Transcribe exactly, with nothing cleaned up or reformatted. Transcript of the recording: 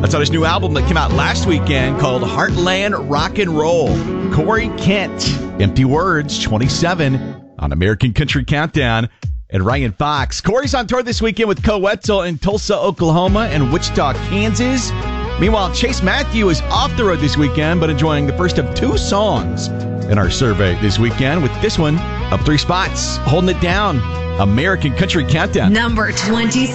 That's on his new album that came out last weekend called Heartland Rock and Roll. Corey Kent, Empty Words, twenty-seven on American Country Countdown. And Ryan Fox. Corey's on tour this weekend with Coetzel in Tulsa, Oklahoma and Wichita, Kansas. Meanwhile, Chase Matthew is off the road this weekend, but enjoying the first of two songs in our survey this weekend, with this one up three spots, holding it down. American Country Countdown. Number twenty.